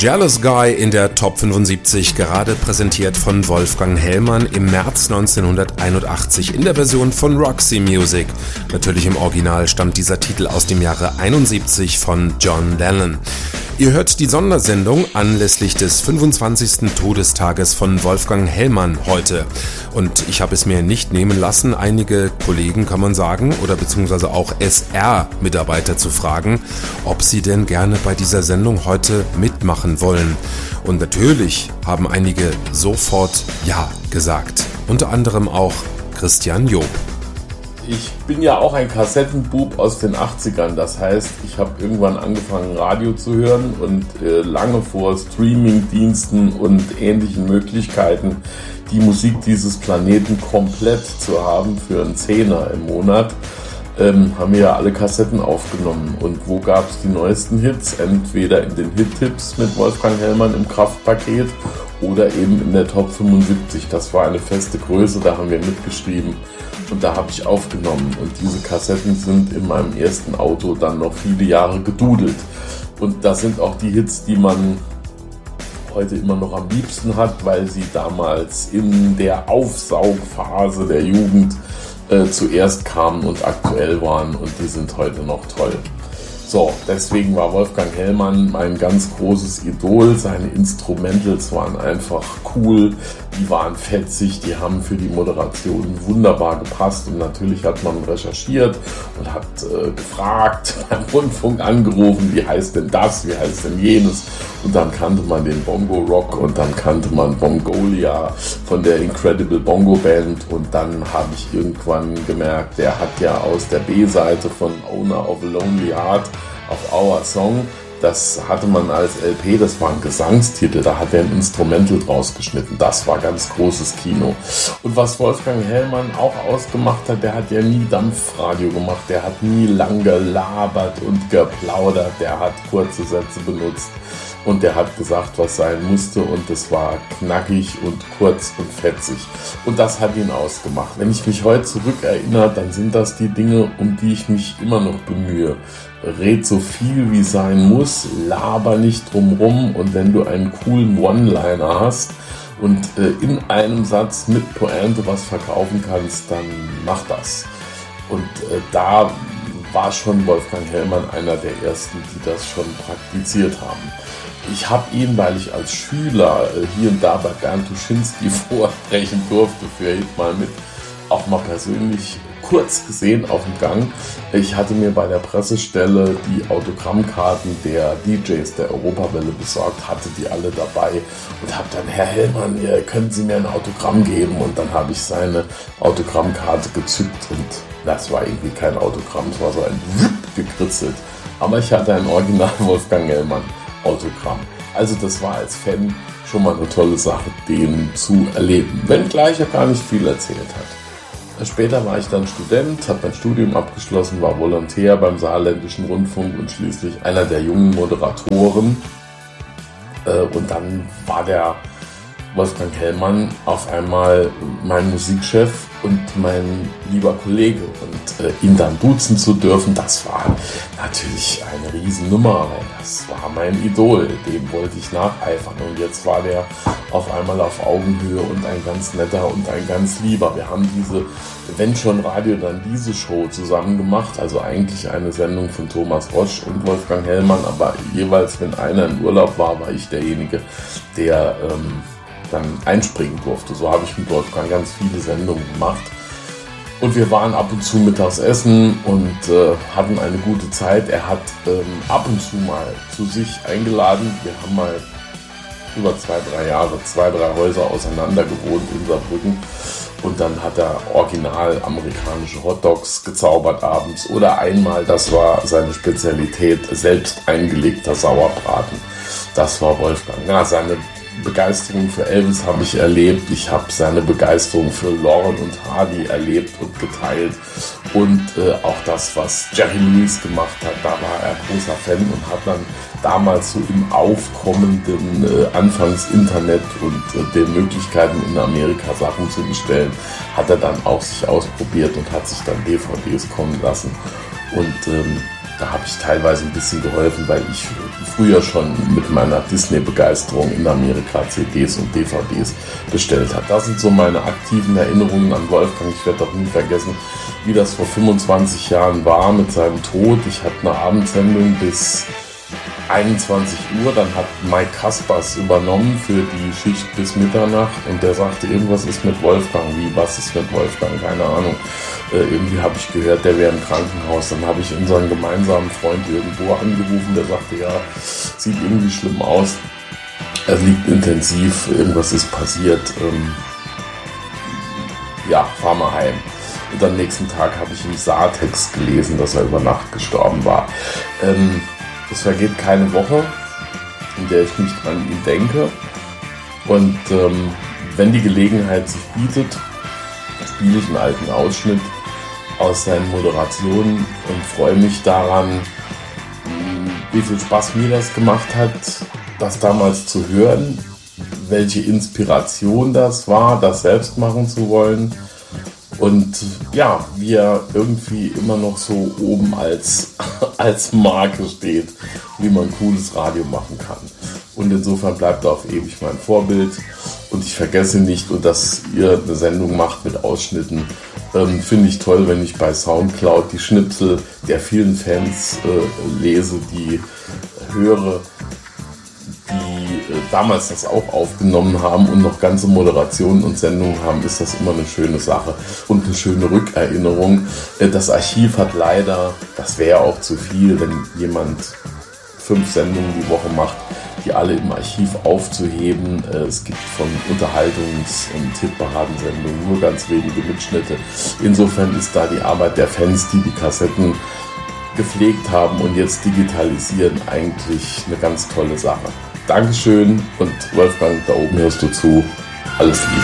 Jealous Guy in der Top 75, gerade präsentiert von Wolfgang Hellmann im März 1981 in der Version von Roxy Music. Natürlich im Original stammt dieser Titel aus dem Jahre 71 von John Lennon. Ihr hört die Sondersendung anlässlich des 25. Todestages von Wolfgang Hellmann heute. Und ich habe es mir nicht nehmen lassen, einige Kollegen, kann man sagen, oder beziehungsweise auch SR-Mitarbeiter zu fragen, ob sie denn gerne bei dieser Sendung heute mitmachen wollen. Und natürlich haben einige sofort Ja gesagt. Unter anderem auch Christian Job. Ich bin ja auch ein Kassettenbub aus den 80ern, das heißt, ich habe irgendwann angefangen Radio zu hören und lange vor Streamingdiensten und ähnlichen Möglichkeiten die Musik dieses Planeten komplett zu haben für einen Zehner im Monat, haben wir ja alle Kassetten aufgenommen. Und wo gab es die neuesten Hits? Entweder in den Hit-Tipps mit Wolfgang Hellmann im Kraftpaket oder eben in der Top 75. Das war eine feste Größe, da haben wir mitgeschrieben. Und da habe ich aufgenommen und diese Kassetten sind in meinem ersten Auto dann noch viele Jahre gedudelt. Und das sind auch die Hits, die man heute immer noch am liebsten hat, weil sie damals in der Aufsaugphase der Jugend zuerst kamen und aktuell waren und die sind heute noch toll. So, deswegen war Wolfgang Hellmann mein ganz großes Idol. Seine Instrumentals waren einfach cool, die waren fetzig, die haben für die Moderation wunderbar gepasst und natürlich hat man recherchiert und hat gefragt, beim Rundfunk angerufen, wie heißt denn das, wie heißt denn jenes, und dann kannte man den Bongo Rock und dann kannte man Bongolia von der Incredible Bongo Band und dann habe ich irgendwann gemerkt, der hat ja aus der B-Seite von Owner of a Lonely Heart auf Our Song, das hatte man als LP, das war ein Gesangstitel, da hat er ein Instrumental draus geschnitten, das war ganz großes Kino. Und was Wolfgang Hellmann auch ausgemacht hat, der hat ja nie Dampfradio gemacht, der hat nie lang gelabert und geplaudert, der hat kurze Sätze benutzt und der hat gesagt, was sein musste und es war knackig und kurz und fetzig. Und das hat ihn ausgemacht. Wenn ich mich heute zurückerinnere, dann sind das die Dinge, um die ich mich immer noch bemühe. Red so viel wie sein muss, laber nicht drumrum und wenn du einen coolen One-Liner hast und in einem Satz mit Pointe was verkaufen kannst, dann mach das. Und da war schon Wolfgang Hellmann einer der ersten, die das schon praktiziert haben. Ich habe ihn, weil ich als Schüler hier und da bei Bernd Tuschinski vorsprechen durfte für Hit mal mit, auch mal persönlich kurz gesehen auf dem Gang. Ich hatte mir bei der Pressestelle die Autogrammkarten der DJs der Europawelle besorgt, hatte die alle dabei und habe dann, Herr Hellmann, können Sie mir ein Autogramm geben? Und dann habe ich seine Autogrammkarte gezückt und das war irgendwie kein Autogramm, es war so ein gekritzelt. Aber ich hatte ein Original Wolfgang Hellmann Autogramm. Also das war als Fan schon mal eine tolle Sache, den zu erleben, wenngleich er gar nicht viel erzählt hat. Später war ich dann Student, habe mein Studium abgeschlossen, war Volontär beim Saarländischen Rundfunk und schließlich einer der jungen Moderatoren. Und dann war der Wolfgang Hellmann auf einmal mein Musikchef und mein lieber Kollege. Und ihn dann duzen zu dürfen, das war natürlich eine Riesennummer. Das war mein Idol, dem wollte ich nacheifern. Und jetzt war der auf einmal auf Augenhöhe und ein ganz netter und ein ganz lieber. Wir haben wenn schon Radio, dann diese Show zusammen gemacht. Also eigentlich eine Sendung von Thomas Rosch und Wolfgang Hellmann. Aber jeweils, wenn einer im Urlaub war, war ich derjenige, der dann einspringen durfte. So habe ich mit Wolfgang ganz viele Sendungen gemacht. Und wir waren ab und zu mittags essen und hatten eine gute Zeit. Er hat ab und zu mal zu sich eingeladen. Wir haben mal über 2-3 Jahre, 2-3 Häuser auseinander gewohnt in Saarbrücken. Und dann hat er original amerikanische Hotdogs gezaubert abends. Oder einmal, das war seine Spezialität, selbst eingelegter Sauerbraten. Das war Wolfgang. Ja, seine Begeisterung für Elvis habe ich erlebt. Ich habe seine Begeisterung für Laurel und Hardy erlebt und geteilt. Und auch das, was Jerry Lewis gemacht hat, da war er großer Fan und hat dann damals so im aufkommenden Anfangs-Internet und den Möglichkeiten in Amerika Sachen zu bestellen, hat er dann auch sich ausprobiert und hat sich dann DVDs kommen lassen. Und da habe ich teilweise ein bisschen geholfen, weil ich früher schon mit meiner Disney-Begeisterung in Amerika CDs und DVDs bestellt habe. Das sind so meine aktiven Erinnerungen an Wolfgang. Ich werde auch nie vergessen, wie das vor 25 Jahren war mit seinem Tod. Ich hatte eine Abendsendung bis 21 Uhr, dann hat Mike Kaspers übernommen für die Schicht bis Mitternacht und der sagte, irgendwas ist mit Wolfgang. Wie, was ist mit Wolfgang? Keine Ahnung. Irgendwie habe ich gehört, der wäre im Krankenhaus. Dann habe ich unseren gemeinsamen Freund irgendwo angerufen, der sagte, ja, sieht irgendwie schlimm aus. Er liegt intensiv, irgendwas ist passiert. Ja, fahr mal heim. Und am nächsten Tag habe ich im Saartext gelesen, dass er über Nacht gestorben war. Es vergeht keine Woche, in der ich nicht an ihn denke. Und wenn die Gelegenheit sich bietet, spiele ich einen alten Ausschnitt aus seinen Moderationen und freue mich daran, wie viel Spaß mir das gemacht hat, das damals zu hören, welche Inspiration das war, das selbst machen zu wollen. Und ja, wie er irgendwie immer noch so oben als Marke steht, wie man cooles Radio machen kann. Und insofern bleibt er auf ewig mein Vorbild. Und ich vergesse nicht, und dass ihr eine Sendung macht mit Ausschnitten, finde ich toll, wenn ich bei Soundcloud die Schnipsel der vielen Fans lese, die höre, die damals das auch aufgenommen haben und noch ganze Moderationen und Sendungen haben, ist das immer eine schöne Sache und eine schöne Rückerinnerung. Das Archiv hat leider, das wäre auch zu viel, wenn jemand 5 Sendungen die Woche macht, die alle im Archiv aufzuheben. Es gibt von Unterhaltungs- und Hitparadensendungen nur ganz wenige Mitschnitte. Insofern ist da die Arbeit der Fans, die Kassetten gepflegt haben und jetzt digitalisieren, eigentlich eine ganz tolle Sache. Dankeschön und Wolfgang, da oben hörst du zu. Alles Liebe.